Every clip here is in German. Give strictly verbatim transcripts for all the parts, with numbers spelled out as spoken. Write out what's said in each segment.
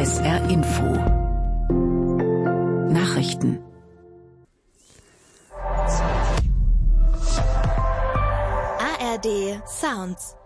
S R Info. Nachrichten. A R D Sounds.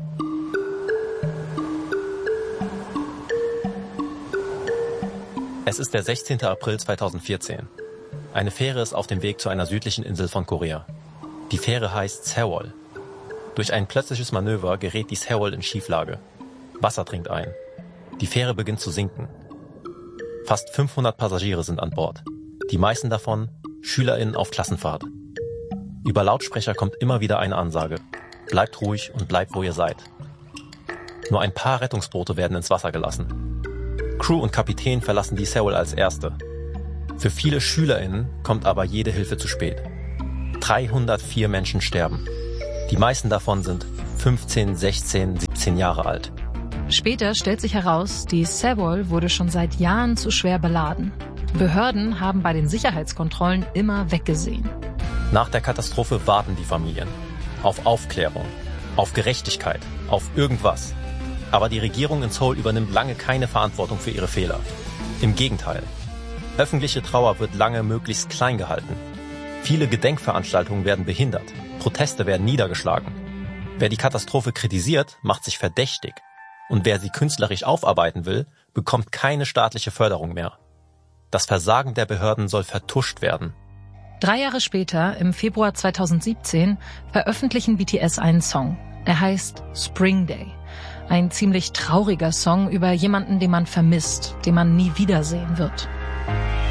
Es ist der sechzehnten April zweitausendvierzehn. Eine Fähre ist auf dem Weg zu einer südlichen Insel von Korea. Die Fähre heißt Sewol. Durch ein plötzliches Manöver gerät die Sewol in Schieflage. Wasser dringt ein. Die Fähre beginnt zu sinken. Fast fünfhundert Passagiere sind an Bord. Die meisten davon SchülerInnen auf Klassenfahrt. Über Lautsprecher kommt immer wieder eine Ansage. Bleibt ruhig und bleibt, wo ihr seid. Nur ein paar Rettungsboote werden ins Wasser gelassen. Crew und Kapitän verlassen die Sewol als Erste. Für viele SchülerInnen kommt aber jede Hilfe zu spät. dreihundertvier Menschen sterben. Die meisten davon sind fünfzehn, sechzehn, siebzehn Jahre alt. Später stellt sich heraus, die Sewol wurde schon seit Jahren zu schwer beladen. Behörden haben bei den Sicherheitskontrollen immer weggesehen. Nach der Katastrophe warten die Familien auf Aufklärung, auf Gerechtigkeit, auf irgendwas. Aber die Regierung in Seoul übernimmt lange keine Verantwortung für ihre Fehler. Im Gegenteil. Öffentliche Trauer wird lange möglichst klein gehalten. Viele Gedenkveranstaltungen werden behindert. Proteste werden niedergeschlagen. Wer die Katastrophe kritisiert, macht sich verdächtig. Und wer sie künstlerisch aufarbeiten will, bekommt keine staatliche Förderung mehr. Das Versagen der Behörden soll vertuscht werden. Drei Jahre später, im Februar zweitausendsiebzehn, veröffentlichen B T S einen Song. Er heißt Spring Day. Ein ziemlich trauriger Song über jemanden, den man vermisst, den man nie wiedersehen wird.